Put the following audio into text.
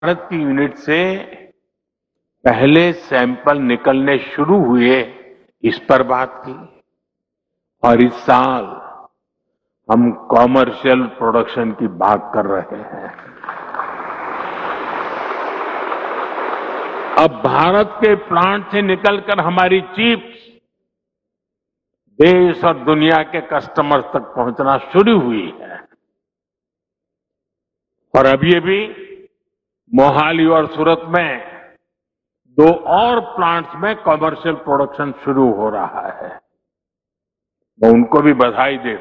भारत की यूनिट से पहले सैंपल निकलने शुरू हुए, इस पर बात की। और इस साल हम कॉमर्शियल प्रोडक्शन की बात कर रहे हैं। अब भारत के प्लांट से निकलकर हमारी चिप्स देश और दुनिया के कस्टमर्स तक पहुंचना शुरू हुई है। और अब ये भी मोहाली और सूरत में 2 और प्लांट्स में कमर्शियल प्रोडक्शन शुरू हो रहा है। मैं उनको भी बधाई देता हूं।